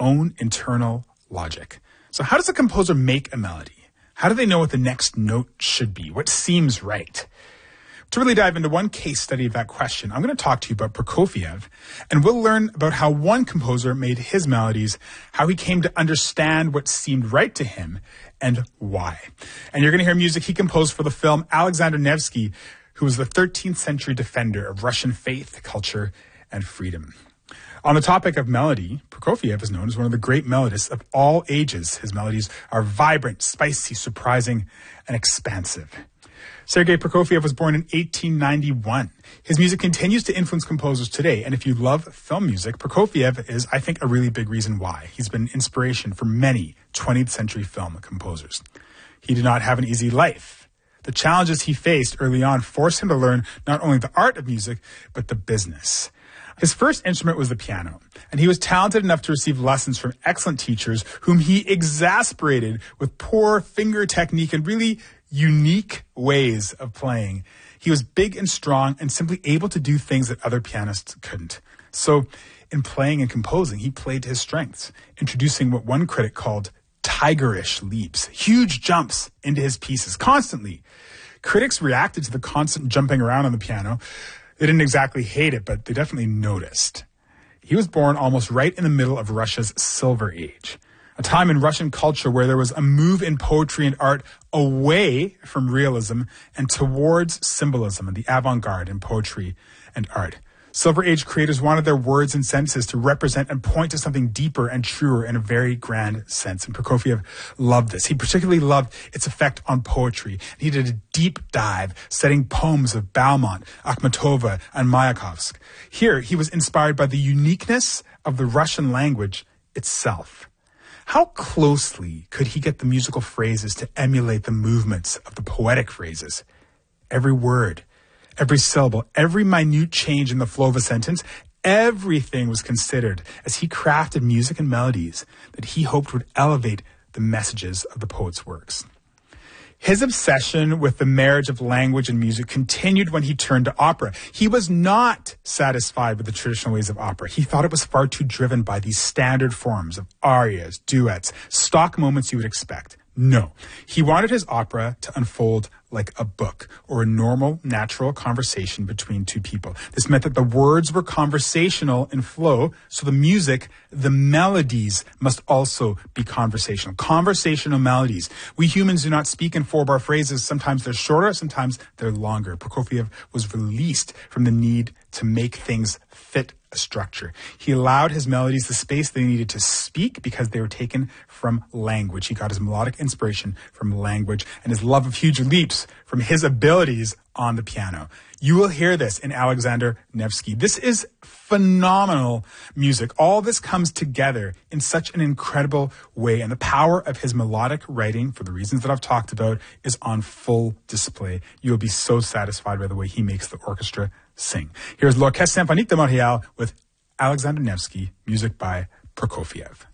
own internal logic. So how does a composer make a melody? How do they know what the next note should be? What seems right? To really dive into one case study of that question, I'm going to talk to you about Prokofiev, and we'll learn about how one composer made his melodies, how he came to understand what seemed right to him, and why. And you're going to hear music he composed for the film Alexander Nevsky, who was the 13th century defender of Russian faith, culture, and freedom. On the topic of melody, Prokofiev is known as one of the great melodists of all ages. His melodies are vibrant, spicy, surprising, and expansive. Sergei Prokofiev was born in 1891. His music continues to influence composers today, and if you love film music, Prokofiev is, I think, a really big reason why. He's been inspiration for many 20th century film composers. He did not have an easy life. The challenges he faced early on forced him to learn not only the art of music, but the business. His first instrument was the piano, and he was talented enough to receive lessons from excellent teachers whom he exasperated with poor finger technique and really unique ways of playing. He was big and strong and simply able to do things that other pianists couldn't. So in playing and composing, he played to his strengths, introducing what one critic called tigerish leaps, huge jumps into his pieces constantly. Critics reacted to the constant jumping around on the piano. They didn't exactly hate it, but they definitely noticed. He was born almost right in the middle of Russia's Silver Age, a time in Russian culture where there was a move in poetry and art away from realism and towards symbolism and the avant-garde in poetry and art. Silver Age creators wanted their words and sentences to represent and point to something deeper and truer in a very grand sense. And Prokofiev loved this. He particularly loved its effect on poetry. He did a deep dive, studying poems of Balmont, Akhmatova, and Mayakovsky. Here, he was inspired by the uniqueness of the Russian language itself. How closely could he get the musical phrases to emulate the movements of the poetic phrases? Every word, every syllable, every minute change in the flow of a sentence, everything was considered as he crafted music and melodies that he hoped would elevate the messages of the poet's works. His obsession with the marriage of language and music continued when he turned to opera. He was not satisfied with the traditional ways of opera. He thought it was far too driven by these standard forms of arias, duets, stock moments you would expect. No, he wanted his opera to unfold like a book or a normal, natural conversation between two people. This meant that the words were conversational in flow, so the music, the melodies must also be conversational. Conversational melodies. We humans do not speak in four-bar phrases. Sometimes they're shorter, sometimes they're longer. Prokofiev was released from the need to make things fit a structure. He allowed his melodies the space they needed to speak because they were taken from language. He got his melodic inspiration from language and his love of huge leaps from his abilities on the piano. You will hear this in Alexander Nevsky. This is phenomenal music. All this comes together in such an incredible way, and the power of his melodic writing, for the reasons that I've talked about, is on full display. You'll be so satisfied by the way he makes the orchestra sing. Here's L'Orchestre Symphonique de Montréal with Alexander Nevsky, music by Prokofiev.